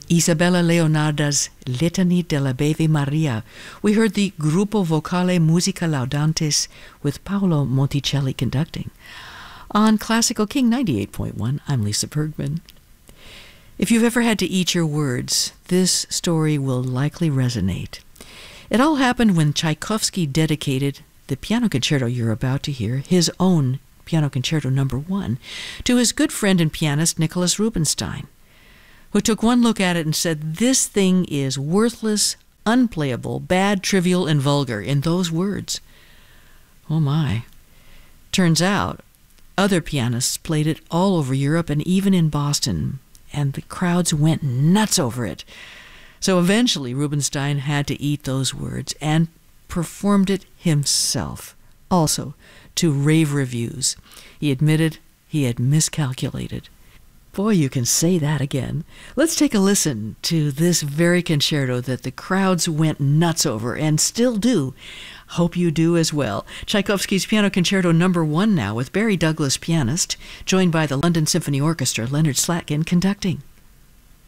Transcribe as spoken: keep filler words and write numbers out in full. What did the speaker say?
Isabella Leonarda's Litany della Beve Maria. We heard the Gruppo Vocale Musica Laudantes with Paolo Monticelli conducting. On Classical King ninety-eight point one, I'm Lisa Bergman. If you've ever had to eat your words, this story will likely resonate. It all happened when Tchaikovsky dedicated the piano concerto you're about to hear, his own Piano Concerto Number One, to his good friend and pianist Nicholas Rubinstein, who took one look at it and said, "This thing is worthless, unplayable, bad, trivial, and vulgar," in those words. Oh my. Turns out, other pianists played it all over Europe and even in Boston, and the crowds went nuts over it. So eventually Rubinstein had to eat those words and performed it himself, also to rave reviews. He admitted he had miscalculated. Boy, you can say that again. Let's take a listen to this very concerto that the crowds went nuts over and still do. Hope you do as well. Tchaikovsky's Piano Concerto Number One now with Barry Douglas, pianist, joined by the London Symphony Orchestra, Leonard Slatkin conducting.